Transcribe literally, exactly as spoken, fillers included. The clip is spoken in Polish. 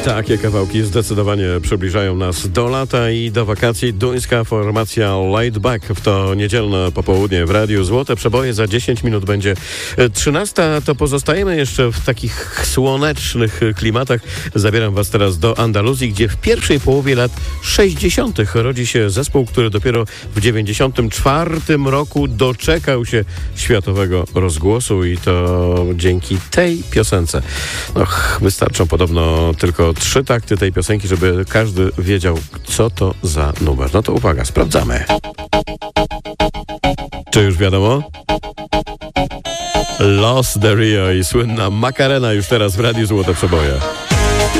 Takie kawałki zdecydowanie przybliżają nas do lata i do wakacji. Duńska formacja Laid Back w to niedzielne popołudnie w Radiu Złote Przeboje. Za dziesięć minut będzie trzynasta. To pozostajemy jeszcze w takich słonecznych klimatach. Zabieram was teraz do Andaluzji, gdzie w pierwszej połowie lat sześćdziesiątych rodzi się zespół, który dopiero w dziewięćdziesiątym czwartym roku doczekał się światowego rozgłosu i to dzięki tej piosence. No, wystarczą podobno tylko trzy takty tej piosenki, żeby każdy wiedział, co to za numer. No to uwaga, sprawdzamy. Czy już wiadomo? Los de Rio i słynna Macarena już teraz w Radiu Złote Przeboje.